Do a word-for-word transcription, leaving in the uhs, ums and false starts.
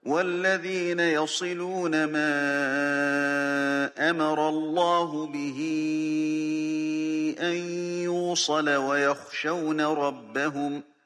والذين يصلون ما أمر الله به أن يوصل ويخشون ربهم